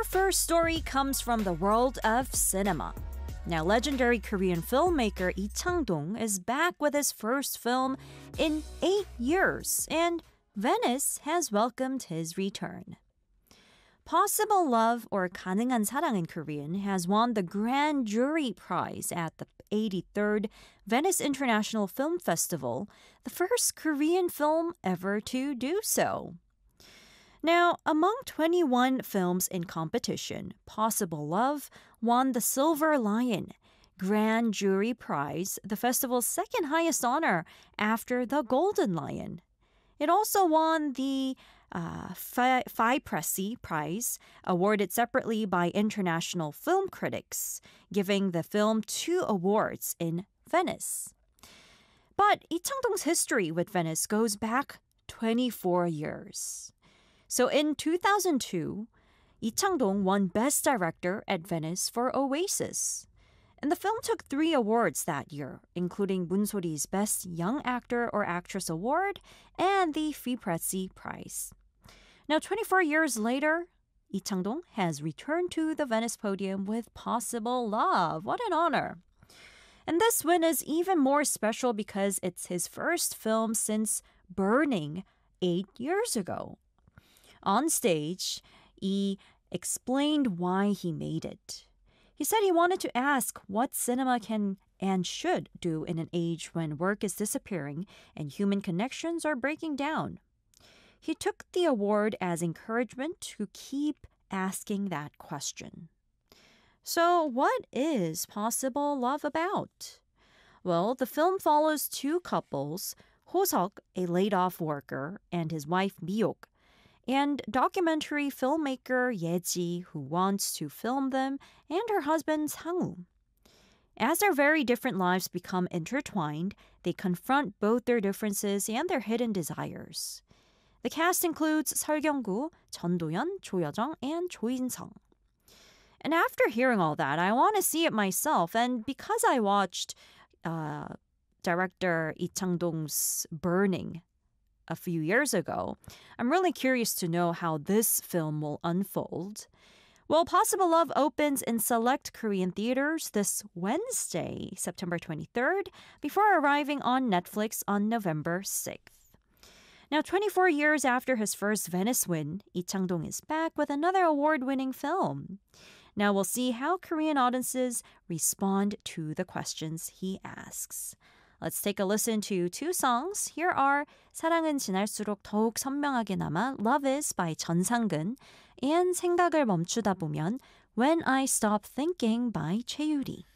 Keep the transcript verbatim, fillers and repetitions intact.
Our first story comes from the world of cinema. Now, legendary Korean filmmaker Lee Chang-dong is back with his first film in eight years, and Venice has welcomed his return. Possible Love, or 가능한 사랑 in Korean, has won the Grand Jury Prize at the eighty-third Venice International Film Festival, the first Korean film ever to do so. Now, among twenty-one films in competition, Possible Love won the Silver Lion Grand Jury Prize, the festival's second highest honor after the Golden Lion. It also won the uh, Phi Presse Prize, awarded separately by international film critics, giving the film two awards in Venice. But Lee Chang-dong's history with Venice goes back twenty-four years. So in two thousand two, Lee Chang-dong won Best Director at Venice for Oasis. And the film took three awards that year, including Moon So-ri's Best Young Actor or Actress Award and the Phi Presse Prize. Now, twenty-four years later, Lee Chang-dong has returned to the Venice podium with Possible Love. What an honor! And this win is even more special because it's his first film since Burning eight years ago. On stage, Lee explained why he made it. He said he wanted to ask what cinema can and should do in an age when work is disappearing and human connections are breaking down. He took the award as encouragement to keep asking that question. So, what is Possible Love about? Well, the film follows two couples, Ho-seok, a laid-off worker, and his wife Mi-ok, and documentary filmmaker Ye-ji, who wants to film them, and her husband Sang-woo. As their very different lives become intertwined, they confront both their differences and their hidden desires. The cast includes 설경구, 전도연, 조여정, and Cho In-sung. And after hearing all that, I want to see it myself, and because I watched uh, director Lee Chang-dong's Burning a few years ago, I'm really curious to know how this film will unfold. Well, Possible Love opens in select Korean theaters this Wednesday, September twenty-third, before arriving on Netflix on November sixth. Now, twenty-four years after his first Venice win, Lee Chang-dong is back with another award-winning film. Now, we'll see how Korean audiences respond to the questions he asks. Let's take a listen to two songs. Here are 사랑은 지날수록 더욱 선명하게 남아 Love Is by 전상근 and 생각을 멈추다 보면 When I Stop Thinking by 최유리.